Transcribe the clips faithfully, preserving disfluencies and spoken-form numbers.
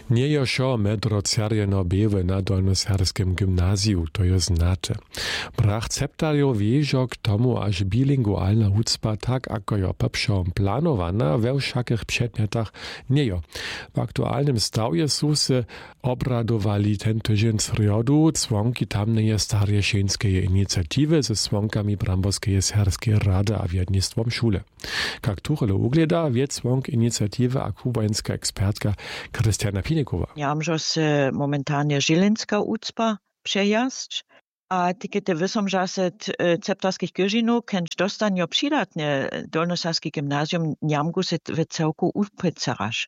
Nie je šo medrocerjeno bewe na Dolnoserskim gymnaziju, to je znate. Brach ceptarjo wiežo k tomu, až bilingualna hucpa tak, ako jo popšom planowana we všakich předmětach nie jo. W aktualnym stawje su se obradowali ten tydzień sriodu członki tamnej starjeszyńskiej inicjatywy ze członkami Bramborskiej Serskiej Rady a Wiednictwom Szule. Jak tuchele ugleda, wie członk inicjatywy a kubańska ekspertka Krystiana Pinikowa. Ja mam se momentanie Žilinska ucpa przejazd, a tikete wysom, że se ceptarskich gyżinu kęcz dostanio przydatnie Dolnoserski gimnazjum niamgu se w celku upycarasz.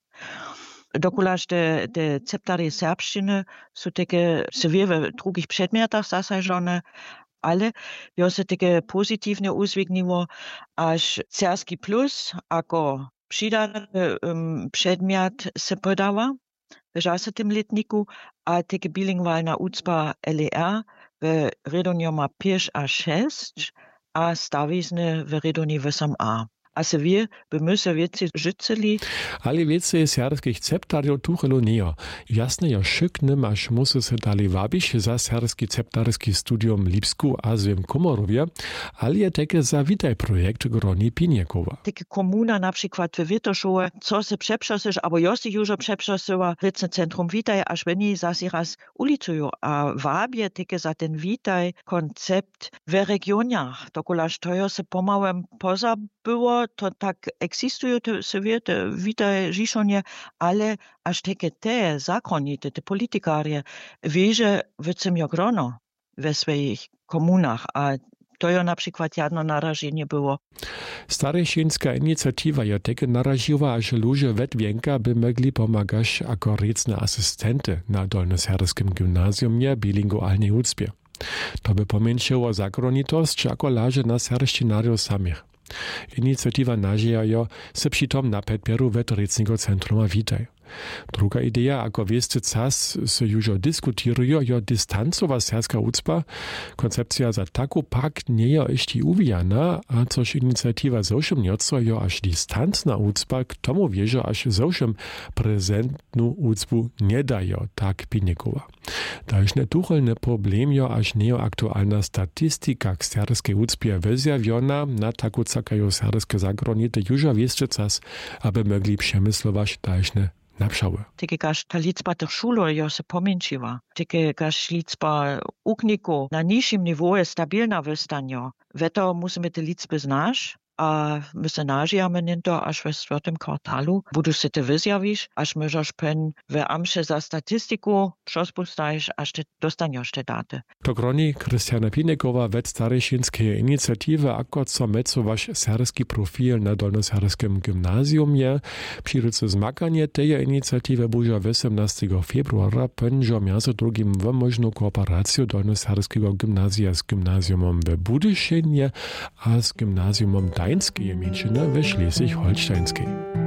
Dokulaż de, de ceptarie serbszczyny su takie sewie w drugich przedmiotach zasażone, ale jo se takie pozytywne uzwigniło, aż Serski Plus jako przydatny um, przedmiot se podała w żasatym letniku, a takie bilingualna ucpa L E R w redonie ma pięć a sześć, a stawizny w redonie osiem a. A se wir bemüsse wieci życeli. Ale wieci serskich ceptarjo tuchelo nie. Jasne jo szyknym, aż musi se dali wabić za serski ceptarski studium Lipsku a zwym Komorowie, ale je takie zawitaj projekt Groni Piniekowa. Takie komuna na przykład w Witoszowie, co se przeprzosisz, albo josi już przeprzosiła Rycne Centrum Witaj, aż oni zasi raz ulicują, a wabie takie za ten Witaj koncept w regionach. Dokulaż to jo se pomałem poza było, to tak existują te sobie, te witaj żiszonie, ale aż takie te zakonite, te politikarie, wieże wycem jo grono we swoich komunach, a to jo na przykład jedno narażenie było. Starejszynska inicjatywa je takie naraziła, że ludzie wetwienka by mogli pomagać jako recne asystenty na Dolnoserskim gimnazjum nie bilingualnej ucpie. To by pomniejszyło zakronitość jako laże na serszczynariów samych. Inicjatywa nadzieja jo se přitom na podpieru Wetoricnego Centruma Witaj. Druga idea, ako wieste cas se już diskutirujo, jo distancowa serska ucpa. Koncepcja za taku pak nie je ešte uwijana, a což inicjatywa zowšem njoco jo až distancna ucpa k tomu wiežo až zowšem prezentnu ucpu nie dajo, tak Pinikowa. Dalšne tuchelne problem jo až nie aktualna statistika k serskiej ucpie wezjawiona na taku cakajo serske zagronite juža wieste cas, aby mogli przemyslować dalšne napszały. Takie gaż ta liczba tych szul jo se pomniejszyła. Takie gaż liczba ukników na niższym niżu stabilna wystanie. Weto musimy te liczby znać, a my se nażijamy ninto, aż w czwartym kwartalu budu se te wyzjawisz, aż możesz pen w amsze za statystyku przospostajesz, aż te dostaniesz te daty. To groni Krystiana Pinikowa wet starejszynskiej inicjatywy, ako co mecowaś serski profil na Dolnoserskim gimnazjum je. Przyryce zmakanie tej inicjatywy buża osiemnastego februara pędzio między drugim w możną kooperację Dolnoserskiego gimnazja z gimnazjumem w Budyszynie a z gimnazjumem Dańskiej Mieczyny w Schleswig-Holsteinskiej.